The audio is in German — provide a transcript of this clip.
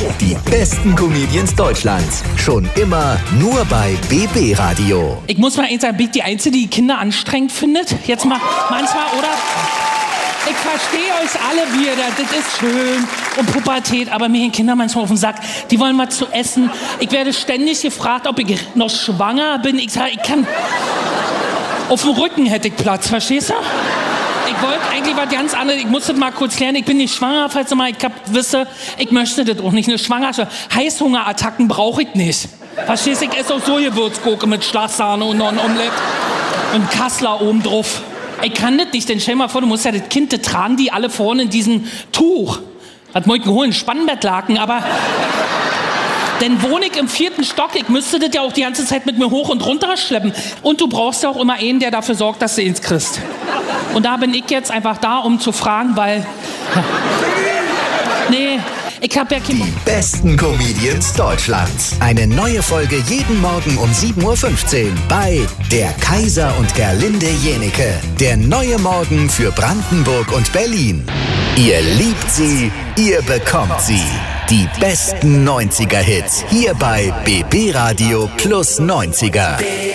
Die besten Comedians Deutschlands. Schon immer nur bei BB Radio. Ich muss mal eins sagen, bin ich die Einzige, die Kinder anstrengend findet? Jetzt mal, manchmal, oder? Ich verstehe euch alle wieder, das ist schön und Pubertät, aber mir gehen Kinder manchmal auf den Sack. Die wollen mal zu essen. Ich werde ständig gefragt, ob ich noch schwanger bin. Ich sage, ich kann... Auf dem Rücken hätte ich Platz, verstehst du? Ich wollte eigentlich was ganz anderes. Ich musste mal kurz klären, ich bin nicht schwanger, falls du mal, ich möchte das auch nicht. Eine Schwangerschaft. Heißhungerattacken brauche ich nicht. Verstehst du? Ich esse auch so Gewürzgurke mit Schlagsahne und noch ein Omelett und Kassler oben drauf. Ich kann das nicht, denn stell dir mal vor, du musst ja das Kind, das tragen die alle vorne in diesem Tuch. Was muss ich mir holen? Spannbettlaken, aber... Denn wohne ich im 4. Stock, ich müsste das ja auch die ganze Zeit mit mir hoch und runter schleppen. Und du brauchst ja auch immer einen, der dafür sorgt, dass du ins kriegst. Und da bin ich jetzt einfach da, um zu fragen, weil... Ja. Nee, ich hab ja kein... Die besten Comedians Deutschlands. Eine neue Folge jeden Morgen um 7.15 Uhr bei Der Kaiser und Gerlinde Jenike. Der neue Morgen für Brandenburg und Berlin. Ihr liebt sie, ihr bekommt sie. Die besten 90er-Hits hier bei BB Radio plus 90er.